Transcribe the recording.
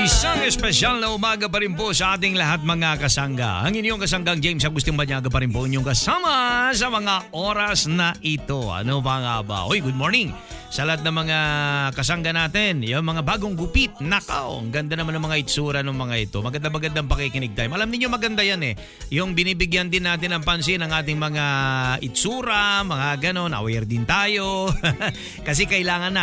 Isang espesyal na umaga pa rin po sa ating lahat mga kasangga. Ang inyong kasanggang James Agustin Banyaga pa rin po inyong kasama sa mga oras na ito. Ano pa nga ba? Hoy, good morning sa lahat ng mga kasangga natin. Yung mga bagong gupit. Nakaw, ang ganda naman ng mga itsura ng mga ito. Magandang pakikinig time. Alam niyo maganda yan eh. Yung binibigyan din natin ng pansin ang ating mga itsura, mga ganon. Aware din tayo. Kasi kailangan